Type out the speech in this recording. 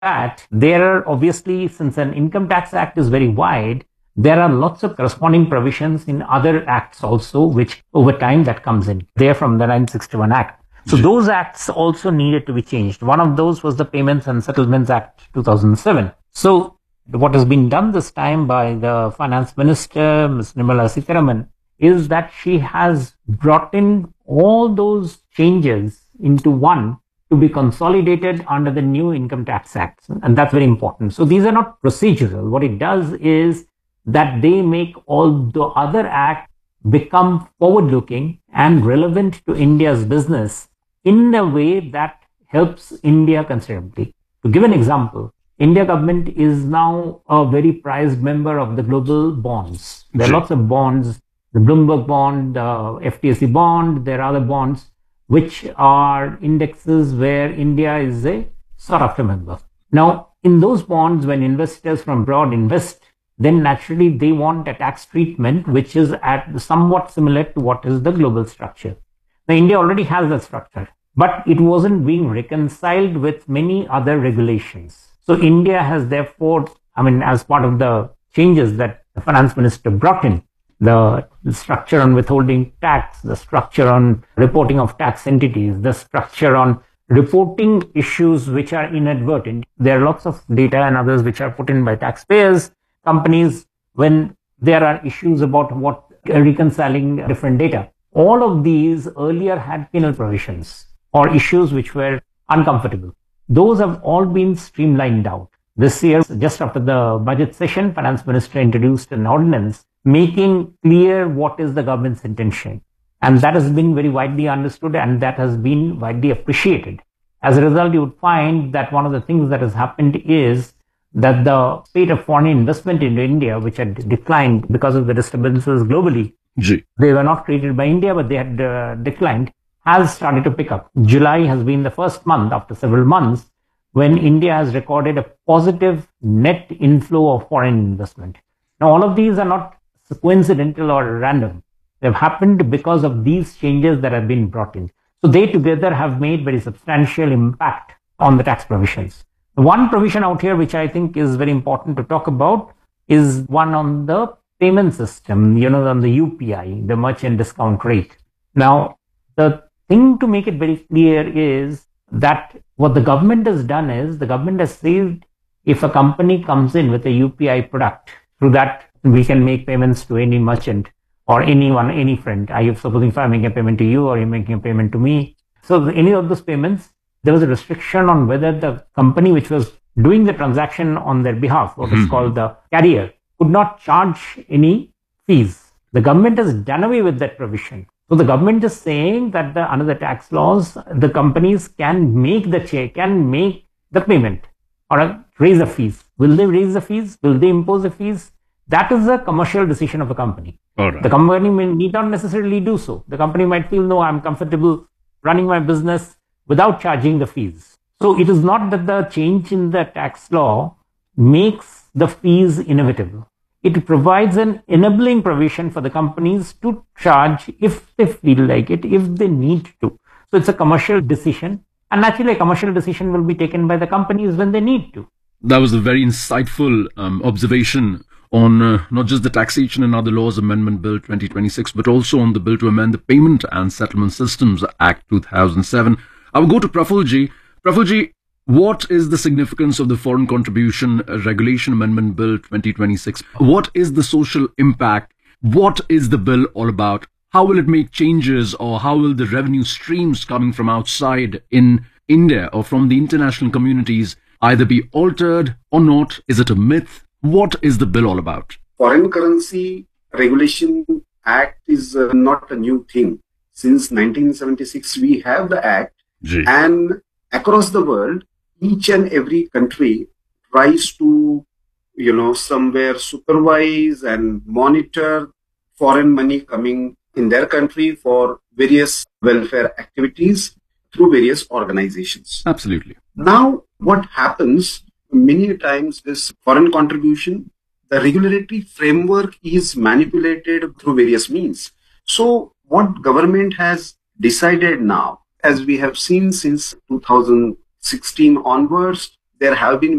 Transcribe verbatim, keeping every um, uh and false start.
that, there are obviously, since an income tax act is very wide, there are lots of corresponding provisions in other acts also, which over time that comes in. They're from the nineteen sixty-one Act. So those acts also needed to be changed. One of those was the Payments and Settlements Act two thousand seven. So what has been done this time by the Finance Minister, Miz Nirmala Sitharaman, is that she has brought in all those changes into one to be consolidated under the new Income Tax Act. And that's very important. So these are not procedural. What it does is that they make all the other acts become forward-looking and relevant to India's business in a way that helps India considerably. To give an example, India government is now a very prized member of the global bonds. There are lots of bonds, the Bloomberg bond, the F T S E bond, there are other bonds which are indexes where India is a sought after member. Now, in those bonds, when investors from abroad invest, then naturally they want a tax treatment which is at somewhat similar to what is the global structure. Now, India already has that structure, but it wasn't being reconciled with many other regulations. So India has therefore, I mean, as part of the changes that the finance minister brought in, the structure on withholding tax, the structure on reporting of tax entities, the structure on reporting issues which are inadvertent. There are lots of data and others which are put in by taxpayers, companies, when there are issues about what reconciling different data. All of these earlier had penal provisions or issues which were uncomfortable. Those have all been streamlined out. This year, just after the budget session, Finance Minister introduced an ordinance making clear what is the government's intention. And that has been very widely understood and that has been widely appreciated. As a result, you would find that one of the things that has happened is that the rate of foreign investment in India, which had declined because of the disturbances globally, Gee. they were not created by India, but they had uh, declined, has started to pick up. July has been the first month after several months when India has recorded a positive net inflow of foreign investment. Now, all of these are not coincidental or random. They've happened because of these changes that have been brought in. So they together have made very substantial impact on the tax provisions. One provision out here, which I think is very important to talk about, is one on the payment system, you know, on the U P I, the merchant discount rate. Now, the thing to make it very clear is that what the government has done is the government has said if a company comes in with a U P I product, through that we can make payments to any merchant or anyone, any friend. I suppose if I'm making a payment to you or you're making a payment to me. So any of those payments, there was a restriction on whether the company which was doing the transaction on their behalf, what is called the carrier, could not charge any fees. The government has done away with that provision. So the government is saying that the, under the tax laws, the companies can make the check, can make the payment or raise the fees. Will they raise the fees? Will they impose the fees? That is a commercial decision of a company. All right. The company may need not necessarily do so. The company might feel, no, I'm comfortable running my business without charging the fees. So it is not that the change in the tax law makes the fees inevitable. It provides an enabling provision for the companies to charge if they feel like it, if they need to. So it's a commercial decision. And naturally, a commercial decision will be taken by the companies when they need to. That was a very insightful um, observation on uh, not just the Taxation and Other Laws Amendment Bill twenty twenty-six, but also on the bill to amend the Payment and Settlement Systems Act two thousand seven. I will go to Prafulji. Prafulji, what is the significance of the Foreign Contribution Regulation Amendment Bill twenty twenty-six? What is the social impact? What is the bill all about? How will it make changes, or how will the revenue streams coming from outside in India or from the international communities either be altered or not? Is it a myth? What is the bill all about? Foreign Currency Regulation Act is uh, not a new thing. Since nineteen seventy-six, we have the Act. Gee. And across the world, each and every country tries to, you know, somewhere supervise and monitor foreign money coming in their country for various welfare activities through various organizations. Absolutely. Now, what happens many times, this foreign contribution, the regulatory framework is manipulated through various means. So what government has decided now, as we have seen since two thousand sixteen onwards, there have been